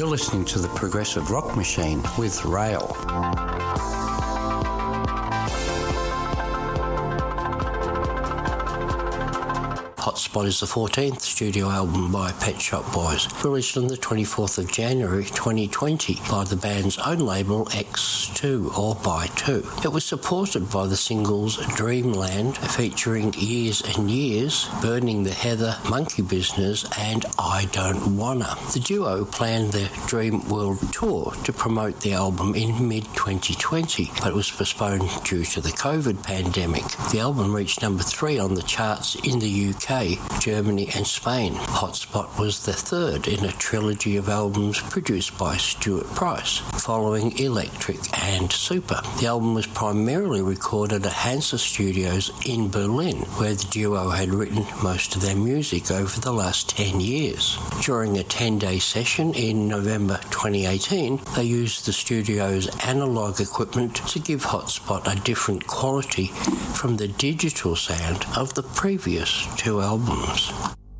You're listening to the Progressive Rock Machine with Rail. Hotspot is the 14th studio album by Pet Shop Boys, released on the 24th of January 2020 by the band's own label X2 or By 2. It was supported by the singles Dreamland featuring Years and Years, Burning the Heather, Monkey Business and I Don't Wanna. The duo planned the Dream World Tour to promote the album in mid-2020, but it was postponed due to the COVID pandemic. The album reached number 3 on the charts in the UK, Germany and Spain. Hotspot was the third in a trilogy of albums produced by Stuart Price, following Electric and Super. The album was primarily recorded at Hansa Studios in Berlin, where the duo had written most of their music over the last 10 years. During a 10-day session in November 2018, they used the studio's analog equipment to give Hotspot a different quality from the digital sound of the previous 2 albums.